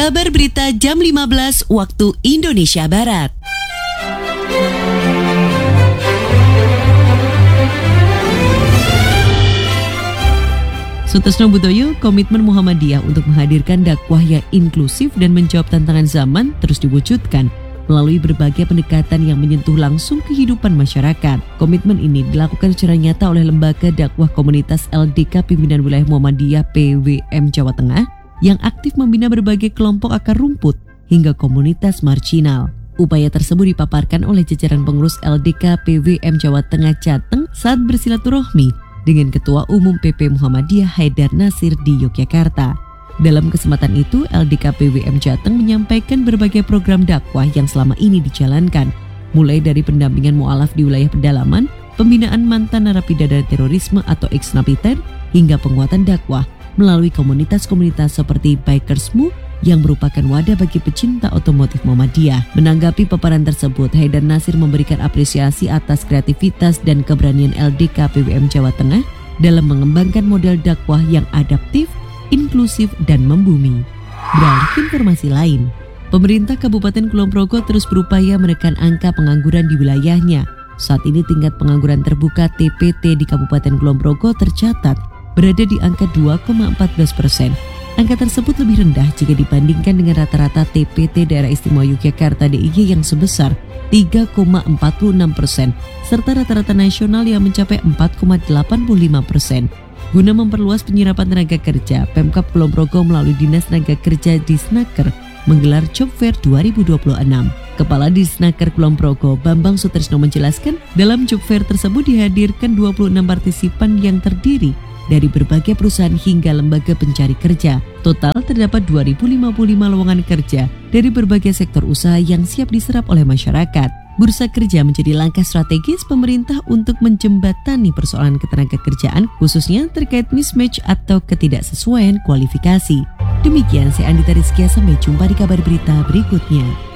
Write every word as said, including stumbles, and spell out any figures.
Kabar Berita jam lima belas waktu Indonesia Barat. Sutresno Butoyo, komitmen Muhammadiyah untuk menghadirkan dakwah yang inklusif dan menjawab tantangan zaman terus diwujudkan melalui berbagai pendekatan yang menyentuh langsung kehidupan masyarakat. Komitmen ini dilakukan secara nyata oleh Lembaga Dakwah Komunitas L D K Pimpinan Wilayah Muhammadiyah P W M Jawa Tengah yang aktif membina berbagai kelompok akar rumput hingga komunitas marginal. Upaya tersebut dipaparkan oleh jajaran pengurus L D K P W M Jawa Tengah Jateng saat bersilaturahmi dengan Ketua Umum P P Muhammadiyah Haidar Nasir di Yogyakarta. Dalam kesempatan itu, L D K P W M Jateng menyampaikan berbagai program dakwah yang selama ini dijalankan, mulai dari pendampingan mu'alaf di wilayah pedalaman, pembinaan mantan narapidana terorisme atau ex-napiter, hingga penguatan dakwah melalui komunitas-komunitas seperti Bikersmu yang merupakan wadah bagi pecinta otomotif Muhammadiyah. Menanggapi paparan tersebut, Haidar Nasir memberikan apresiasi atas kreativitas dan keberanian L D K P W M Jawa Tengah dalam mengembangkan model dakwah yang adaptif, inklusif, dan membumi. Beralih ke informasi lain, pemerintah Kabupaten Kulon Progo terus berupaya menekan angka pengangguran di wilayahnya. Saat ini tingkat pengangguran terbuka T P T di Kabupaten Kulon Progo tercatat berada di angka dua koma empat belas persen. Angka tersebut lebih rendah jika dibandingkan dengan rata-rata T P T Daerah Istimewa Yogyakarta D I Y yang sebesar tiga koma empat puluh enam persen, serta rata-rata nasional yang mencapai empat koma delapan puluh lima persen. Guna memperluas penyerapan tenaga kerja, Pemkab Kulon Progo melalui Dinas Tenaga Kerja Disnaker menggelar Job Fair dua ribu dua puluh enam. Kepala Disnaker Kulon Progo, Bambang Sutresno menjelaskan, dalam Job Fair tersebut dihadirkan dua puluh enam partisipan yang terdiri dari berbagai perusahaan hingga lembaga pencari kerja. Total terdapat dua ribu lima puluh lima lowongan kerja dari berbagai sektor usaha yang siap diserap oleh masyarakat. Bursa kerja menjadi langkah strategis pemerintah untuk menjembatani persoalan ketenagakerjaan, khususnya terkait mismatch atau ketidaksesuaian kualifikasi. Demikian, saya Andita Rizkia, sampai jumpa di kabar berita berikutnya.